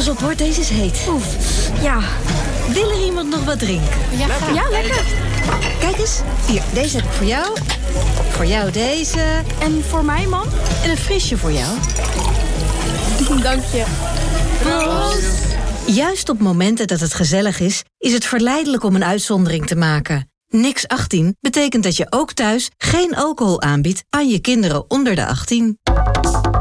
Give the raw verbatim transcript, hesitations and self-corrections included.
Pas op hoor, deze is heet. Oef, ja. Wil er iemand nog wat drinken? Ja, lekker. Ja, lekker. Kijk eens, hier, deze heb ik voor jou. Voor jou deze. En voor mij, mam? En een frisje voor jou. Dank je. Proost. Juist op momenten dat het gezellig is, is het verleidelijk om een uitzondering te maken. Niks achttien betekent dat je ook thuis geen alcohol aanbiedt aan je kinderen onder de achttien.